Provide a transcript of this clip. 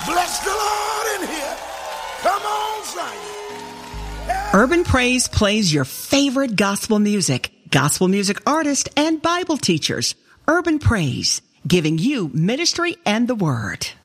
Bless the Lord in here. Come on, Zion. Yeah. Urban Praise plays your favorite gospel music artists, and Bible teachers. Urban Praise, giving you ministry and the word.